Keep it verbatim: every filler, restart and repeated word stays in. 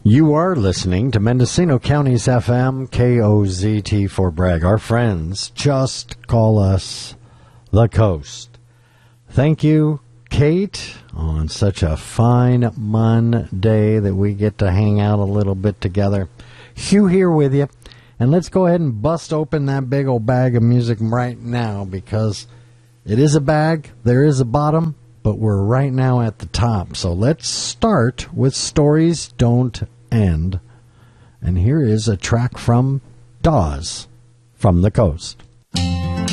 You are listening to Mendocino County's F M, K O Z T for Bragg. Our friends just call us the Coast. Thank you, Kate, on such a fine Monday that we get to hang out a little bit together. Hugh here with you. And let's go ahead and bust open that big old bag of music right now, because it is a bag, there is a bottom, but we're right now at the top. So let's start with Stories Don't End. And here is a track from Dawes from the Coast.